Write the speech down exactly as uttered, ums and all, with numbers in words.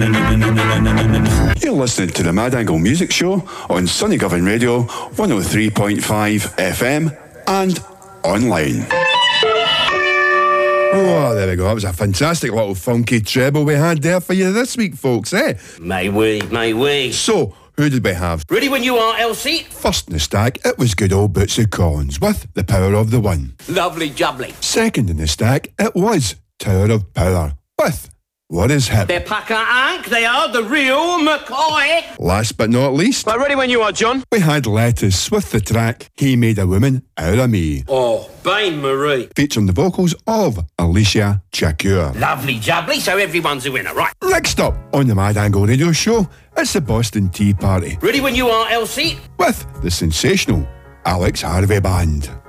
You're listening to the Mad Angle Music Show on Sunny Govan Radio, one oh three point five F M and online. Oh, there we go. That was a fantastic little funky treble we had there for you this week, folks, eh? May we, may we. So, who did we have? Ready when you are, Elsie. First in the stack, it was good old Bootsy Collins with The Power of the One. Lovely jubbly. Second in the stack, it was Tower of Power with What Is Hip. They're Packer Ank, they are the real McCoy. Last but not least, Right, ready when you are, John. we had Lettuce with the track He Made a Woman Out of Me, Oh, Bain Marie. featuring the vocals of Alicia Chakur. Lovely jubbly, so everyone's a winner. Right. Next up on the Mad Angle Radio Show, it's the Boston Tea Party Ready when you are, Elsie. with the sensational Alex Harvey Band.